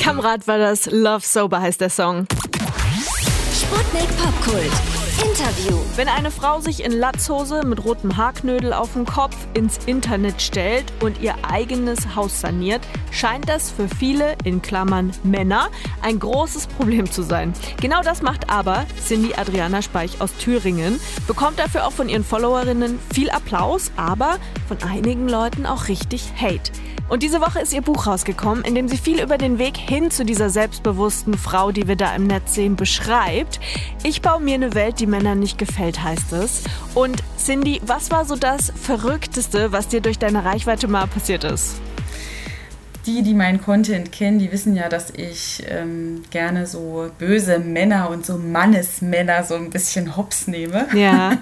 Kamerad war das, Love Sober heißt der Song. Sputnik Popkult Interview. Wenn eine Frau sich in Latzhose mit rotem Haarknödel auf dem Kopf ins Internet stellt und ihr eigenes Haus saniert, scheint das für viele, in Klammern Männer, ein großes Problem zu sein. Genau das macht aber Cindy Adriana Speich aus Thüringen, bekommt dafür auch von ihren Followerinnen viel Applaus, aber von einigen Leuten auch richtig Hate. Und diese Woche ist ihr Buch rausgekommen, in dem sie viel über den Weg hin zu dieser selbstbewussten Frau, die wir da im Netz sehen, beschreibt. Ich baue mir eine Welt, die Männern nicht gefällt, heißt es. Und Cindy, was war so das Verrückteste, was dir durch deine Reichweite mal passiert ist? Die meinen Content kennen, die wissen ja, dass ich gerne so böse Männer und so Mannesmänner so ein bisschen hops nehme. Ja.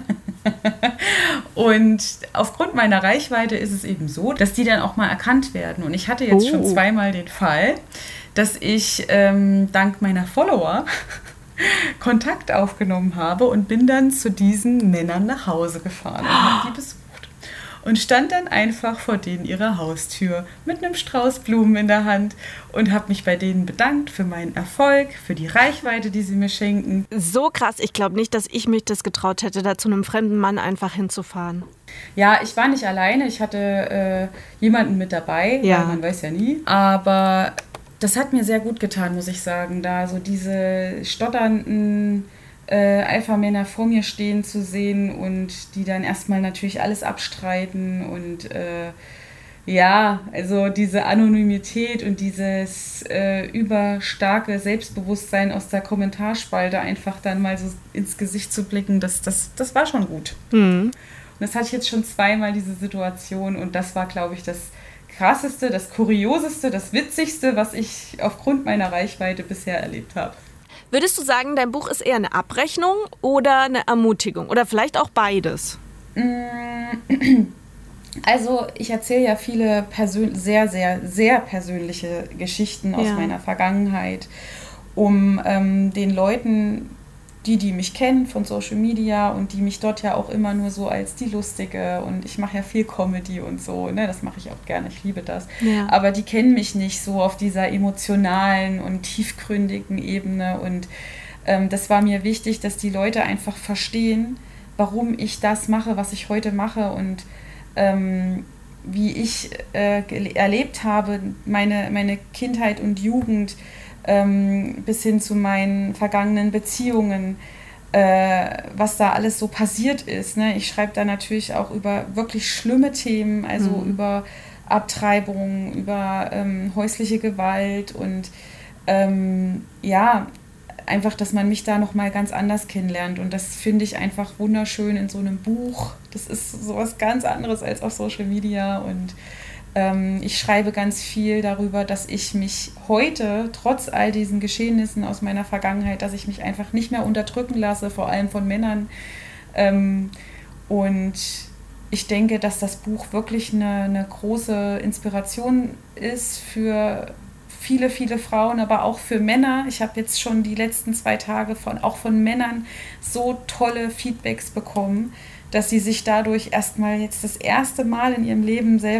Und aufgrund meiner Reichweite ist es eben so, dass die dann auch mal erkannt werden. Und ich hatte jetzt schon zweimal den Fall, dass ich dank meiner Follower Kontakt aufgenommen habe und bin dann zu diesen Männern nach Hause gefahren und habe die besucht. Und stand dann einfach vor denen ihrer Haustür mit einem Strauß Blumen in der Hand und habe mich bei denen bedankt für meinen Erfolg, für die Reichweite, die sie mir schenken. So krass, ich glaube nicht, dass ich mich das getraut hätte, da zu einem fremden Mann einfach hinzufahren. Ja, ich war nicht alleine, ich hatte jemanden mit dabei, ja. Weil man weiß ja nie. Aber das hat mir sehr gut getan, muss ich sagen, da so diese stotternden Alpha-Männer vor mir stehen zu sehen und die dann erstmal natürlich alles abstreiten und also diese Anonymität und dieses überstarke Selbstbewusstsein aus der Kommentarspalte einfach dann mal so ins Gesicht zu blicken, das war schon gut. Mhm. Und das hatte ich jetzt schon zweimal, diese Situation, und das war, glaube ich, das Krasseste, das Kurioseste, das Witzigste, was ich aufgrund meiner Reichweite bisher erlebt habe. Würdest du sagen, dein Buch ist eher eine Abrechnung oder eine Ermutigung? Oder vielleicht auch beides? Also ich erzähle ja viele sehr, sehr, sehr persönliche Geschichten aus meiner Vergangenheit, um den Leuten, die mich kennen von Social Media und die mich dort ja auch immer nur so als die Lustige, und ich mache ja viel Comedy und so, ne, das mache ich auch gerne, ich liebe das. Ja. Aber die kennen mich nicht so auf dieser emotionalen und tiefgründigen Ebene, und das war mir wichtig, dass die Leute einfach verstehen, warum ich das mache, was ich heute mache, und wie ich erlebt habe, meine Kindheit und Jugend, bis hin zu meinen vergangenen Beziehungen, was da alles so passiert ist. Ne? Ich schreibe da natürlich auch über wirklich schlimme Themen, also über Abtreibung, über häusliche Gewalt und einfach, dass man mich da nochmal ganz anders kennenlernt. Und das finde ich einfach wunderschön in so einem Buch. Das ist sowas ganz anderes als auf Social Media, und ich schreibe ganz viel darüber, dass ich mich heute, trotz all diesen Geschehnissen aus meiner Vergangenheit, dass ich mich einfach nicht mehr unterdrücken lasse, vor allem von Männern. Und ich denke, dass das Buch wirklich eine große Inspiration ist für viele, viele Frauen, aber auch für Männer. Ich habe jetzt schon die letzten 2 Tage auch von Männern so tolle Feedbacks bekommen, dass sie sich dadurch erstmal jetzt das erste Mal in ihrem Leben selber